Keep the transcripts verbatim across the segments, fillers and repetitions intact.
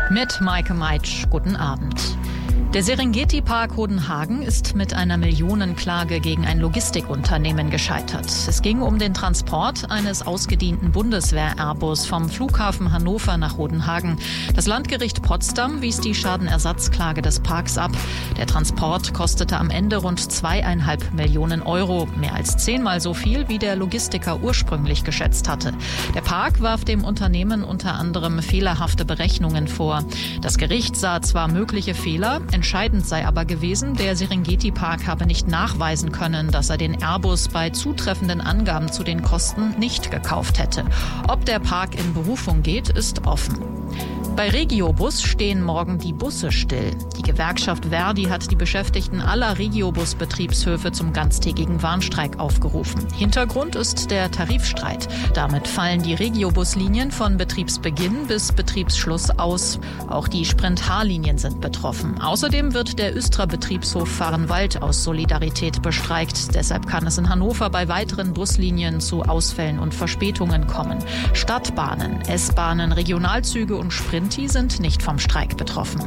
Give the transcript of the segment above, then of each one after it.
Mit Maike Meitsch, guten Abend. Der Serengeti-Park Hodenhagen ist mit einer Millionenklage gegen ein Logistikunternehmen gescheitert. Es ging um den Transport eines ausgedienten Bundeswehr-Airbus vom Flughafen Hannover nach Hodenhagen. Das Landgericht Potsdam wies die Schadenersatzklage des Parks ab. Der Transport kostete am Ende rund zweieinhalb Millionen Euro, mehr als zehnmal so viel, wie der Logistiker ursprünglich geschätzt hatte. Der Park warf dem Unternehmen unter anderem fehlerhafte Berechnungen vor. Das Gericht sah zwar mögliche Fehler, entscheidend sei aber gewesen, der Serengeti-Park habe nicht nachweisen können, dass er den Airbus bei zutreffenden Angaben zu den Kosten nicht gekauft hätte. Ob der Park in Berufung geht, ist offen. Bei Regiobus stehen morgen die Busse still. Die Gewerkschaft Verdi hat die Beschäftigten aller Regiobus-Betriebshöfe zum ganztägigen Warnstreik aufgerufen. Hintergrund ist der Tarifstreit. Damit fallen die Regiobus-Linien von Betriebsbeginn bis Betriebsschluss aus. Auch die Sprint-H-Linien sind betroffen. Außerdem wird der Östra-Betriebshof Vahrenwald aus Solidarität bestreikt. Deshalb kann es in Hannover bei weiteren Buslinien zu Ausfällen und Verspätungen kommen. Stadtbahnen, S-Bahnen, Regionalzüge und Sprinti sind nicht vom Streik betroffen.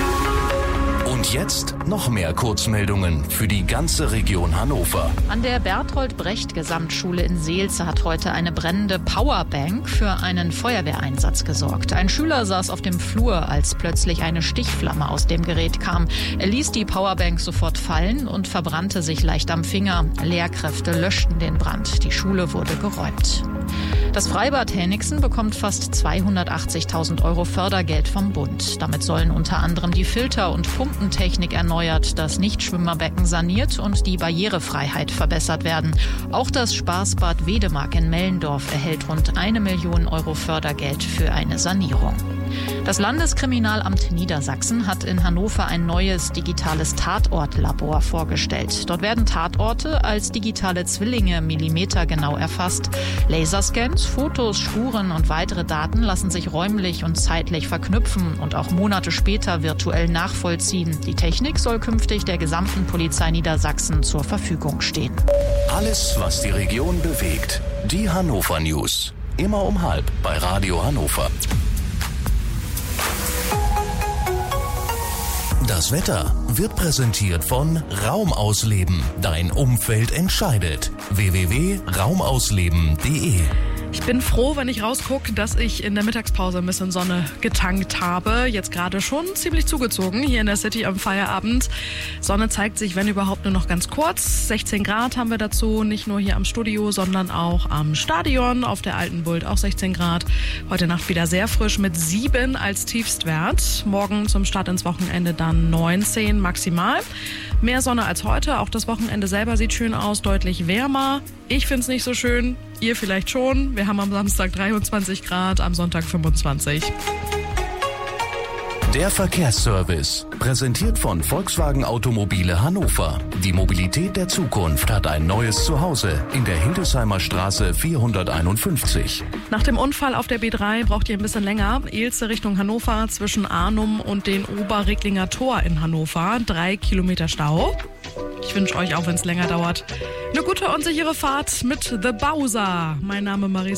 Und jetzt noch mehr Kurzmeldungen für die ganze Region Hannover. An der Bertolt-Brecht-Gesamtschule in Seelze hat heute eine brennende Powerbank für einen Feuerwehreinsatz gesorgt. Ein Schüler saß auf dem Flur, als plötzlich eine Stichflamme aus dem Gerät kam. Er ließ die Powerbank sofort fallen und verbrannte sich leicht am Finger. Lehrkräfte löschten den Brand. Die Schule wurde geräumt. Das Freibad Henningsen bekommt fast zweihundertachtzigtausend Euro Fördergeld vom Bund. Damit sollen unter anderem die Filter- und Pumpentechnik erneuert, das Nichtschwimmerbecken saniert und die Barrierefreiheit verbessert werden. Auch das Spaßbad Wedemark in Mellendorf erhält rund eine Million Euro Fördergeld für eine Sanierung. Das Landeskriminalamt Niedersachsen hat in Hannover ein neues digitales Tatortlabor vorgestellt. Dort werden Tatorte als digitale Zwillinge millimetergenau erfasst. Laserscans, Fotos, Spuren und weitere Daten lassen sich räumlich und zeitlich verknüpfen und auch Monate später virtuell nachvollziehen. Die Technik soll künftig der gesamten Polizei Niedersachsen zur Verfügung stehen. Alles, was die Region bewegt. Die Hannover News. Immer um halb bei Radio Hannover. Das Wetter wird präsentiert von Raumausleben. Dein Umfeld entscheidet. w w w punkt raumausleben punkt d e. Ich bin froh, wenn ich rausgucke, dass ich in der Mittagspause ein bisschen Sonne getankt habe. Jetzt gerade schon ziemlich zugezogen hier in der City am Feierabend. Sonne zeigt sich, wenn überhaupt, nur noch ganz kurz. sechzehn Grad haben wir dazu, nicht nur hier am Studio, sondern auch am Stadion auf der Alten Bult, auch sechzehn Grad. Heute Nacht wieder sehr frisch mit sieben als Tiefstwert. Morgen zum Start ins Wochenende dann neunzehn maximal. Mehr Sonne als heute, auch das Wochenende selber sieht schön aus, deutlich wärmer. Ich finde es nicht so schön, ihr vielleicht schon. Wir haben am Samstag dreiundzwanzig Grad, am Sonntag fünfundzwanzig. Der Verkehrsservice, präsentiert von Volkswagen Automobile Hannover. Die Mobilität der Zukunft hat ein neues Zuhause in der Hildesheimer Straße vierhunderteinundfünfzig. Nach dem Unfall auf der B drei braucht ihr ein bisschen länger. Elze Richtung Hannover zwischen Arnum und den Oberrecklinger Tor in Hannover. Drei Kilometer Stau. Ich wünsche euch, auch wenn es länger dauert, eine gute und sichere Fahrt mit The Bowser. Mein Name Marie